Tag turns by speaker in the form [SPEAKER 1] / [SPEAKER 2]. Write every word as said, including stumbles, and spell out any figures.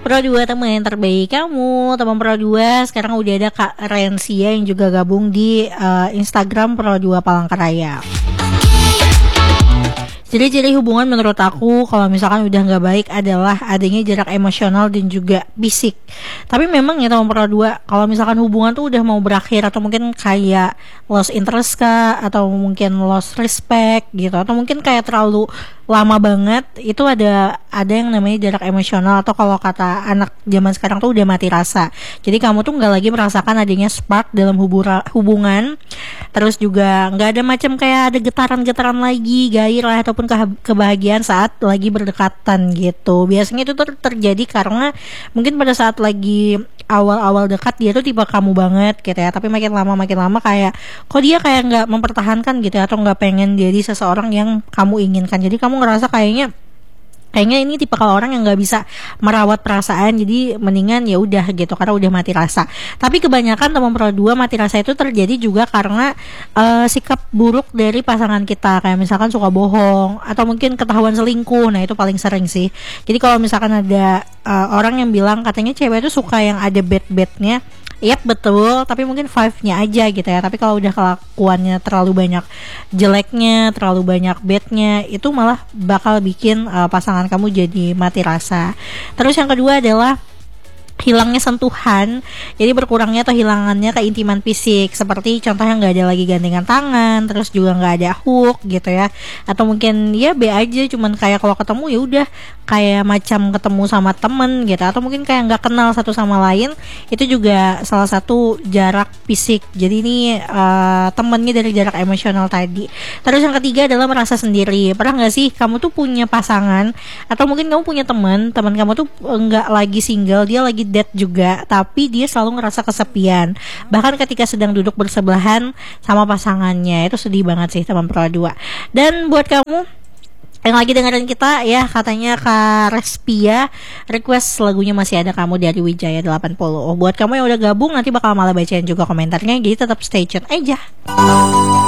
[SPEAKER 1] Pro dua teman yang terbaik kamu, teman Pro dua. Sekarang udah ada Kak Rensia yang juga gabung di uh, Instagram Pro dua Palangkaraya. Ciri-ciri hubungan menurut aku kalau misalkan udah nggak baik adalah adanya jarak emosional dan juga fisik. Tapi memang ya teman Pro dua, kalau misalkan hubungan tuh udah mau berakhir atau mungkin kayak lost interest kah, atau mungkin lost respect gitu, atau mungkin kayak terlalu lama banget, itu ada ada yang namanya jarak emosional, atau kalau kata anak zaman sekarang tuh udah mati rasa. Jadi kamu tuh nggak lagi merasakan adanya spark dalam hubura, hubungan, terus juga nggak ada macam kayak ada getaran-getaran lagi, gairah ataupun ke- kebahagiaan saat lagi berdekatan gitu. Biasanya itu ter- terjadi karena mungkin pada saat lagi awal-awal dekat dia tuh tipe kamu banget gitu ya, tapi makin lama makin lama kayak kok dia kayak nggak mempertahankan gitu ya, atau nggak pengen jadi seseorang yang kamu inginkan. Jadi kamu ngerasa kayaknya kayaknya ini tipe kalau orang yang nggak bisa merawat perasaan, jadi mendingan ya udah gitu karena udah mati rasa. Tapi kebanyakan teman Pro dua mati rasa itu terjadi juga karena uh, sikap buruk dari pasangan kita, kayak misalkan suka bohong atau mungkin ketahuan selingkuh. Nah itu paling sering sih. Jadi kalau misalkan ada uh, orang yang bilang katanya cewek itu suka yang ada bad-badnya, yap betul, tapi mungkin five-nya aja gitu ya. Tapi kalau udah kelakuannya terlalu banyak jeleknya, terlalu banyak badnya, itu malah bakal bikin uh, pasangan kamu jadi mati rasa. Terus yang kedua adalah hilangnya sentuhan, jadi berkurangnya atau hilangannya keintiman fisik, seperti contohnya nggak ada lagi gandengan tangan, terus juga nggak ada hook gitu ya, atau mungkin ya be aja, cuman kayak kalau ketemu ya udah kayak macam ketemu sama temen gitu, atau mungkin kayak nggak kenal satu sama lain. Itu juga salah satu jarak fisik. Jadi ini uh, temennya dari jarak emosional tadi. Terus yang ketiga adalah merasa sendiri. Pernah nggak sih kamu tuh punya pasangan, atau mungkin kamu punya teman, teman kamu tuh nggak lagi single, dia lagi dead juga, tapi dia selalu ngerasa kesepian, bahkan ketika sedang duduk bersebelahan sama pasangannya. Itu sedih banget sih teman Pro dua. Dan buat kamu yang lagi dengerin kita ya, katanya Kak Respia request lagunya Masih Ada Kamu dari Wijaya delapan puluh. Oh, buat kamu yang udah gabung nanti bakal malah bacain juga komentarnya, jadi tetap stay tune aja.